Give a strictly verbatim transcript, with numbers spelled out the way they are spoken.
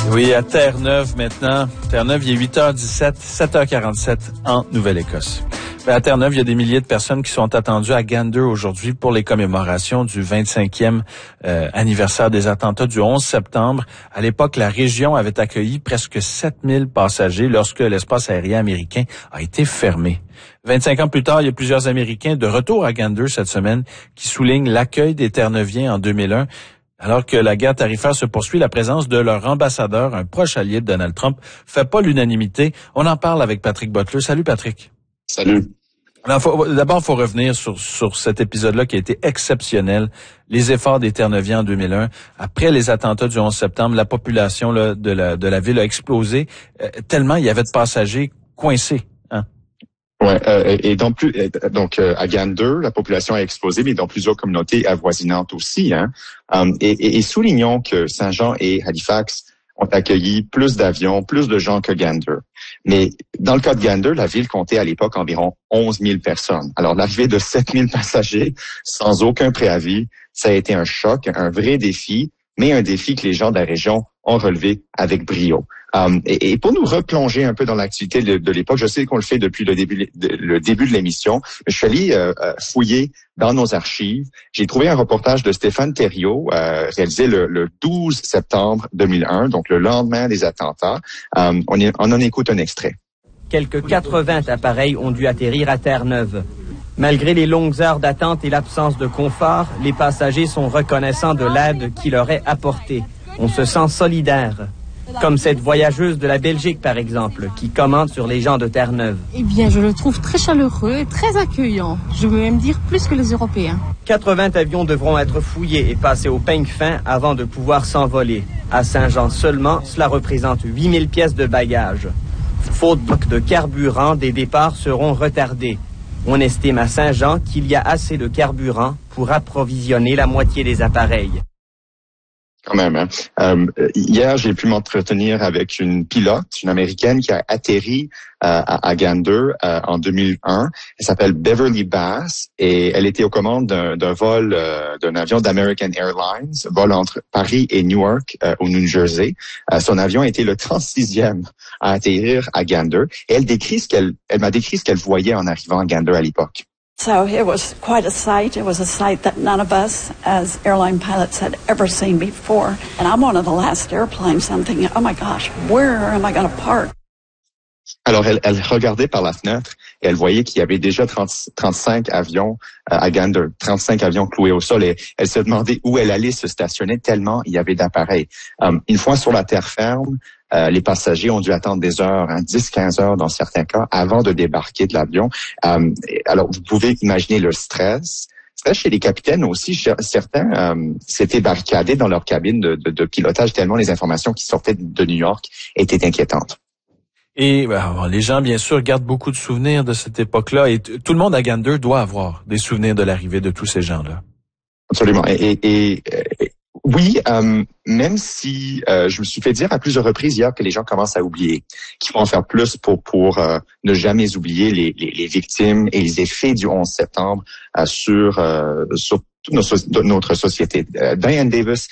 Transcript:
Oui, à Terre-Neuve maintenant. Terre-Neuve, il est huit heures dix-sept, sept heures quarante-sept en Nouvelle-Écosse. À Terre-Neuve, il y a des milliers de personnes qui sont attendues à Gander aujourd'hui pour les commémorations du vingt-cinquième euh, anniversaire des attentats du onze septembre. À l'époque, la région avait accueilli presque sept mille passagers lorsque l'espace aérien américain a été fermé. vingt-cinq ans plus tard, il y a plusieurs Américains de retour à Gander cette semaine qui soulignent l'accueil des Terre-Neuviens en deux mille un. Alors que la guerre tarifaire se poursuit, la présence de leur ambassadeur, un proche allié de Donald Trump, fait pas l'unanimité. On en parle avec Patrick Butler. Salut Patrick. Salut. Alors, faut, d'abord, il faut revenir sur, sur cet épisode-là qui a été exceptionnel. Les efforts des Terre-Neuviens en deux mille un. Après les attentats du onze septembre, la population là, de, la, de la ville a explosé euh, tellement il y avait de passagers coincés. Hein? Ouais, euh, et dans plus donc euh, à Gander, la population a explosé, mais dans plusieurs communautés avoisinantes aussi. Hein. Um, et, et, et soulignons que Saint-Jean et Halifax ont accueilli plus d'avions, plus de gens que Gander. Mais dans le cas de Gander, la ville comptait à l'époque environ onze mille personnes. Alors l'arrivée de sept mille passagers sans aucun préavis, ça a été un choc, un vrai défi, mais un défi que les gens de la région ont relevé avec brio. Um, et, et pour nous replonger un peu dans l'activité de, de l'époque, je sais qu'on le fait depuis le début de, le début de l'émission, mais je suis allé euh, fouiller dans nos archives. J'ai trouvé un reportage de Stéphane Thériault, euh, réalisé le, le douze septembre deux mille un, donc le lendemain des attentats. Um, on, y, on en écoute un extrait. Quelques quatre-vingts appareils ont dû atterrir à Terre-Neuve. Malgré les longues heures d'attente et l'absence de confort, les passagers sont reconnaissants de l'aide qui leur est apportée. On se sent solidaire. Comme cette voyageuse de la Belgique, par exemple, qui commente sur les gens de Terre-Neuve. Eh bien, je le trouve très chaleureux et très accueillant. Je veux même dire plus que les Européens. quatre-vingts avions devront être fouillés et passés au peigne fin avant de pouvoir s'envoler. À Saint-Jean seulement, cela représente huit mille pièces de bagages. Faute de carburant, des départs seront retardés. On estime à Saint-Jean qu'il y a assez de carburant pour approvisionner la moitié des appareils. Quand même. Hein. Euh, hier, j'ai pu m'entretenir avec une pilote, une Américaine qui a atterri euh, à, à Gander euh, en deux mille un. Elle s'appelle Beverly Bass et elle était aux commandes d'un, d'un vol, euh, d'un avion d'American Airlines, vol entre Paris et Newark euh, au New Jersey. Euh, son avion était le trente-sixième à atterrir à Gander. Et elle décrit ce qu'elle, elle m'a décrit ce qu'elle voyait en arrivant à Gander à l'époque. So it was quite a sight. It was a sight that none of us as airline pilots had ever seen before. And I'm one of the last airplanes. I'm thinking, oh my gosh, where am I going to park? Alors, elle, elle regardait par la fenêtre et elle voyait qu'il y avait déjà trente, trente-cinq avions euh, à Gander, trente-cinq avions cloués au sol. Et elle se demandait où elle allait se stationner tellement il y avait d'appareils. Um, une fois sur la terre ferme, euh, les passagers ont dû attendre des heures, hein, dix, quinze heures dans certains cas, avant de débarquer de l'avion. Um, alors, vous pouvez imaginer le stress. Stress chez les capitaines aussi. Certains euh, s'étaient barricadés dans leur cabine de, de, de pilotage tellement les informations qui sortaient de New York étaient inquiétantes. Et ben, les gens, bien sûr, gardent beaucoup de souvenirs de cette époque-là. Et t- tout le monde à Gander doit avoir des souvenirs de l'arrivée de tous ces gens-là. Absolument. Et, et, et, et oui, euh, même si euh, je me suis fait dire à plusieurs reprises hier que les gens commencent à oublier, qu'il faut en faire plus pour pour euh, ne jamais oublier les, les, les victimes et les effets du onze septembre euh, sur euh, sur toute notre société. Euh, Diane Davis